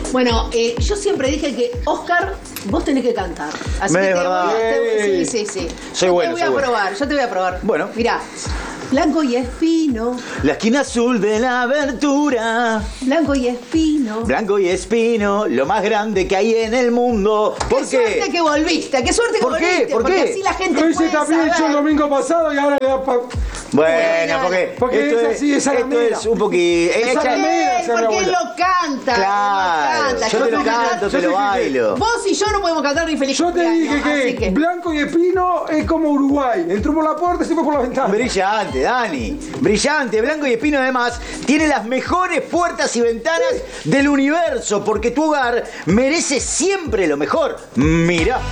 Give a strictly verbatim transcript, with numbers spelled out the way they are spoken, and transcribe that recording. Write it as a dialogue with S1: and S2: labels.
S1: Bueno, eh, yo siempre dije que, Oscar, vos tenés que cantar. Así
S2: Me
S1: que
S2: es
S1: te
S2: verdad.
S1: voy a, te- sí, sí, sí.
S2: Soy
S1: yo
S2: bueno,
S1: te voy
S2: soy
S1: a
S2: bueno.
S1: probar, yo te voy a probar.
S2: Bueno.
S1: Mirá, blanco y espino,
S2: La esquina azul de la abertura.
S1: blanco y espino.
S2: Blanco y espino, lo más grande que hay en el mundo. ¿Por
S1: qué?
S2: qué?
S1: Suerte que volviste, qué suerte que
S2: ¿Por qué?
S1: volviste.
S2: ¿Por
S1: porque
S2: qué?
S1: así la gente
S3: Lo hice
S1: puede
S3: también yo el
S1: saber.
S3: domingo pasado y ahora le da pa...
S2: Bueno, porque,
S3: Porque
S2: esto
S3: es así, es
S2: esto
S3: alameda.
S2: es un poquito.
S3: Es
S2: ella-
S3: alameda.
S1: Él, porque él lo canta.
S2: Claro,
S1: él lo canta.
S2: yo te lo
S1: no puedo
S2: canto,
S1: cantar.
S2: te lo bailo.
S1: Vos y yo no podemos cantar ni feliz
S3: Yo te
S1: cumpleaños,
S3: dije que,
S1: así que
S3: Blanco y Espino es como Uruguay. Entró por la puerta y se fue por la ventana.
S2: Brillante, Dani. Brillante. Blanco y Espino, además, tiene las mejores puertas y ventanas del universo, porque tu hogar merece siempre lo mejor. Mira.